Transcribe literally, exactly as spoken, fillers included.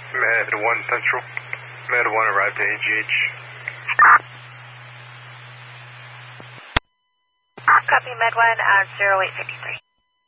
Med one Central. Med one arrived at A G H. Copy Med one at zero eight fifty-three.